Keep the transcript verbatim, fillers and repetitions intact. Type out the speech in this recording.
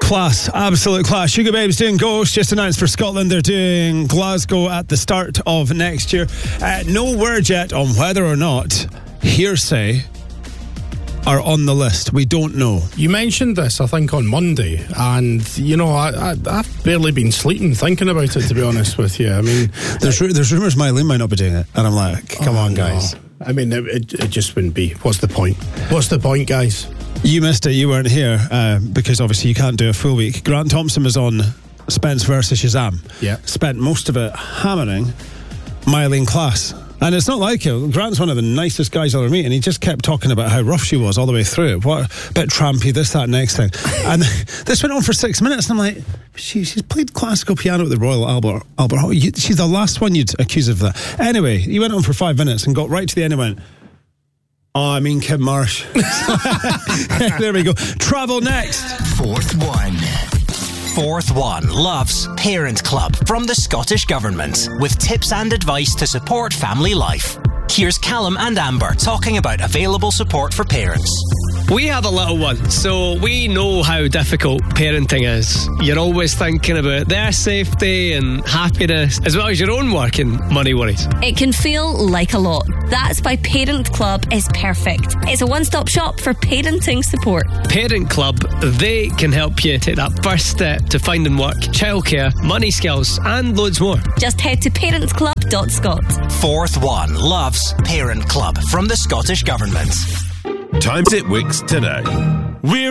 Class, absolute class. Sugar Babes doing Ghost, just announced for Scotland. They're doing Glasgow at the start of next year. Uh, no word yet on whether or not Hearsay are on the list. We don't know. You mentioned this, I think, on Monday, and you know, I, I, I've barely been sleeping thinking about it, to be honest with you. I mean, there's there's rumours Mylene might not be doing it, and I'm like, come oh, on, guys. No. I mean, it, it, it just wouldn't be. What's the point? What's the point, guys? You missed it. You weren't here uh, because obviously you can't do a full week. Grant Thompson was on Spence versus Shazam. Yeah, spent most of it hammering Mylene Class. And it's not like it. Grant's one of the nicest guys I'll ever meet, and he just kept talking about how rough she was all the way through it. What a bit trampy, this, that, next thing. And this went on for six minutes, and I'm like, she, she's played classical piano at the Royal Albert Albert Hall. You, she's the last one you'd accuse of that. Anyway, he went on for five minutes and got right to the end and went, oh, I mean Kim Marsh. There we go. Travel next. Fourth one. Fourth One loves Parent Club from the Scottish Government with tips and advice to support family life. Here's Callum and Amber talking about available support for parents. We have a little one, so we know how difficult parenting is. You're always thinking about their safety and happiness, as well as your own work and money worries. It can feel like a lot. That's why Parent Club is perfect. It's a one-stop shop for parenting support. Parent Club, they can help you take that first step to finding work, childcare, money skills, and loads more. Just head to parent club dot scot. Fourth One loves Parent Club from the Scottish Government. Times at Wickes today. We're